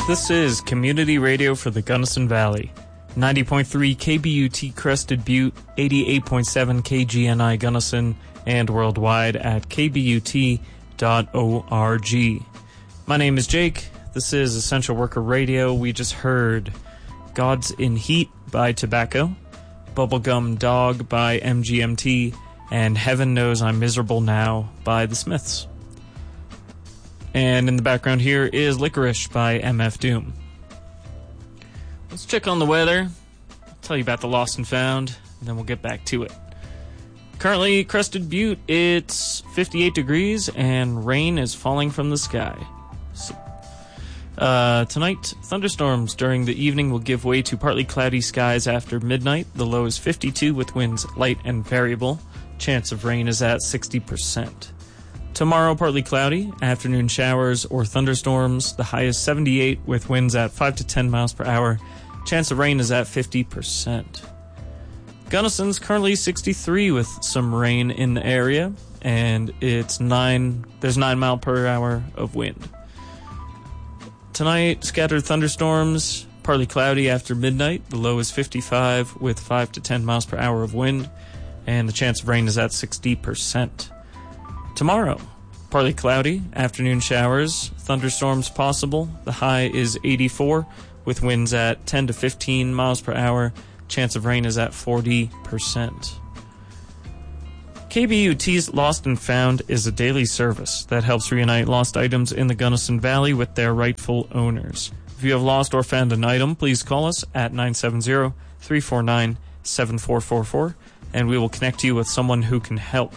This is Community Radio for the Gunnison Valley. 90.3 KBUT Crested Butte, 88.7 KGNI Gunnison, and worldwide at kbut.org. My name is Jake. This is Essential Worker Radio. We just heard Gods in Heat by Tobacco, Bubblegum Dog by MGMT, and Heaven Knows I'm Miserable Now by The Smiths. And in the background here is Licorice by MF Doom. Let's check on the weather, tell you about the lost and found, and then we'll get back to it. Currently, Crested Butte, it's 58 degrees, and rain is falling from the sky. Tonight, thunderstorms during the evening will give way to partly cloudy skies after midnight. The low is 52 with winds light and variable. Chance of rain is at 60%. Tomorrow, partly cloudy, afternoon showers or thunderstorms. The high is 78 with winds at 5 to 10 miles per hour. Chance of rain is at 50%. Gunnison's currently 63 with some rain in the area, and there's 9 mile per hour of wind. Tonight, scattered thunderstorms, partly cloudy after midnight. The low is 55 with 5 to 10 miles per hour of wind, and the chance of rain is at 60%. Tomorrow, partly cloudy, afternoon showers, thunderstorms possible. The high is 84 with winds at 10 to 15 miles per hour. Chance of rain is at 40%. KBUT's Lost and Found is a daily service that helps reunite lost items in the Gunnison Valley with their rightful owners. If you have lost or found an item, please call us at 970-349-7444, and we will connect you with someone who can help.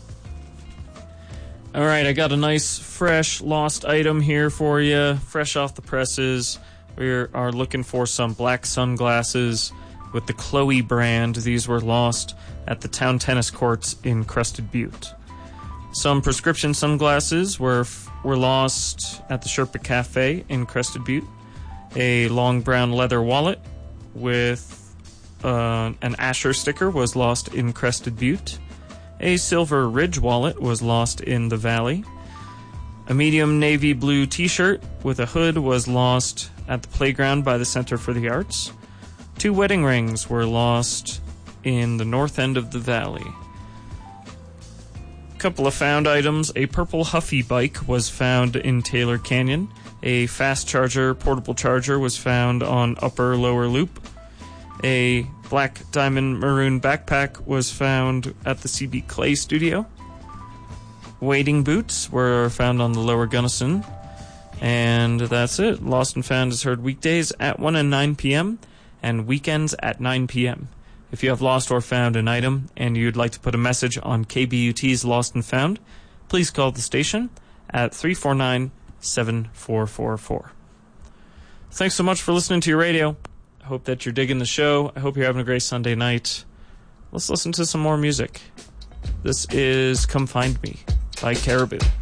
All right, I got a nice, fresh, lost item here for you, fresh off the presses. We are looking for some black sunglasses with the Chloe brand. These were lost at the town tennis courts in Crested Butte. Some prescription sunglasses were lost at the Sherpa Cafe in Crested Butte. A long brown leather wallet with an Asher sticker was lost in Crested Butte. A silver Ridge wallet was lost in the valley. A medium navy blue t-shirt with a hood was lost at the playground by the Center for the Arts. 2 wedding rings were lost in the north end of the valley. A couple of found items. A purple Huffy bike was found in Taylor Canyon. A fast charger, portable charger, was found on Upper Lower Loop. A black diamond maroon backpack was found at the CB Clay studio. Wading boots were found on the Lower Gunnison. And that's it. Lost and Found is heard weekdays at 1 and 9 p.m. and weekends at 9 p.m. If you have lost or found an item and you'd like to put a message on KBUT's Lost and Found, please call the station at 349-7444. Thanks so much for listening to your radio. I hope that you're digging the show. I hope you're having a great Sunday night. Let's listen to some more music. This is Come Find Me by Caribou.